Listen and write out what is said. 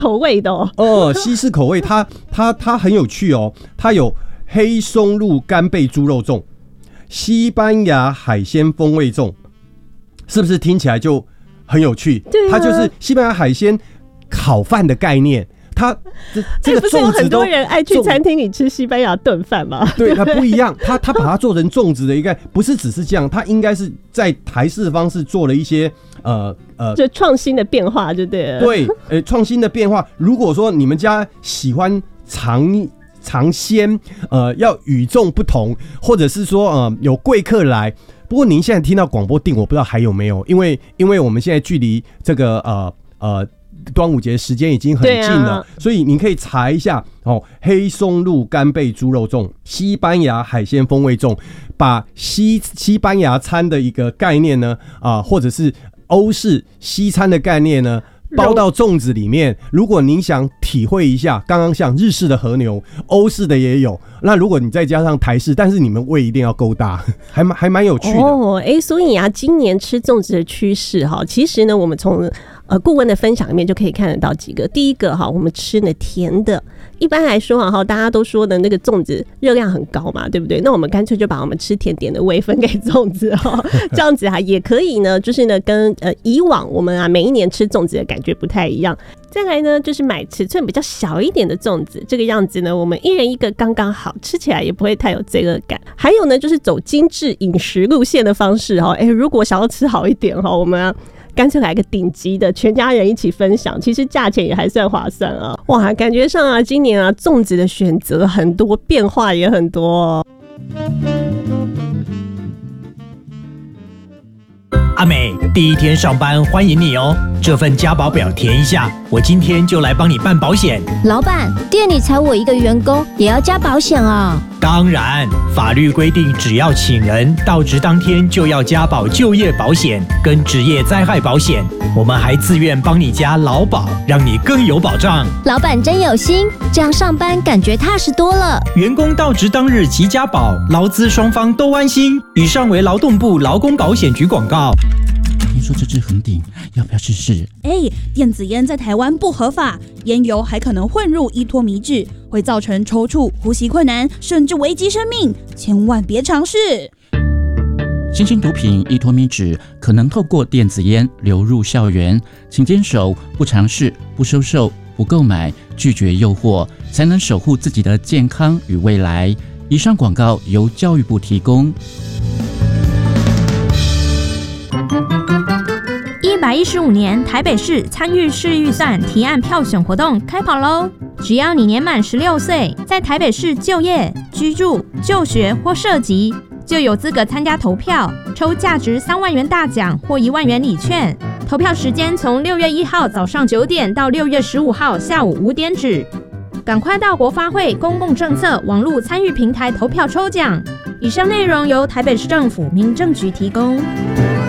口味的哦。 西式口味，它很有趣哦，它有黑松露干贝猪肉粽、西班牙海鲜风味粽，是不是听起来就很有趣？ 对啊， 它就是西班牙海鲜烤饭的概念。它这个粽子都， 不是有很多人爱去餐厅里吃西班牙炖饭吗？ 对，它不一样，它把它做成粽子的一个，不是只是这样，它应该是在台式的方式做了一些就创新的变化，就对了。 对，创新的变化。如果说你们家喜欢尝鲜，要与众不同，或者是说有贵客来。不过您现在听到广播订，我不知道还有没有，因为我们现在距离这个端午节时间已经很近了，所以您可以查一下黑松露干贝猪肉粽、西班牙海鲜风味粽，把西班牙餐的一个概念呢，或者是欧式西餐的概念呢，包到粽子里面。如果您想体会一下，刚刚像日式的和牛，欧式的也有。那如果你再加上台式，但是你们胃一定要够大，还蛮有趣的。 所以今年吃粽子的趋势其实呢，我们从顾问的分享里面就可以看得到几个。第一个我们吃呢甜的，一般来说大家都说的那个粽子热量很高嘛，对不对？那我们干脆就把我们吃甜点的味分给粽子这样子也可以呢，就是呢跟以往我们每一年吃粽子的感觉不太一样。再来呢，就是买尺寸比较小一点的粽子，这个样子呢，我们一人一个刚刚好，吃起来也不会太有罪恶感。还有呢，就是走精致饮食路线的方式如果想要吃好一点我们干脆来个顶级的，全家人一起分享，其实价钱也还算划算啊！哇，感觉上今年粽子的选择很多，变化也很多阿美，第一天上班欢迎你哦！这份加保表填一下，我今天就来帮你办保险。 老板，店里才我一个员工，也要加保险啊？ 当然，法律规定，只要请人到职当天就要加保就业保险跟职业灾害保险。我们还自愿帮你加劳保，让你更有保障。 老板真有心，这样上班感觉踏实多了。 员工到职当日即加保，劳资双方都安心。以上为劳动部劳工保险局广告。 听说这支恒鼎，要不要试试？ 电子烟在台湾不合法，烟油还可能混入依托醚质，会造成抽搐、呼吸困难，甚至危及生命，千万别尝试。 新型毒品依托醚质可能透过电子烟流入校园，请坚守不尝试、不收受、不购买、拒绝诱惑，才能守护自己的健康与未来。以上广告由教育部提供。 115年台北市参与式预算提案票选活动开跑喽！只要你年满16岁，在台北市就业、居住、就学或涉及，就有资格参加投票，抽价值3万元大奖或1万元礼券。投票时间从6月1号早上9点到6月15号下午5点止。赶快到国发会公共政策网络参与平台投票抽奖。以上内容由台北市政府民政局提供。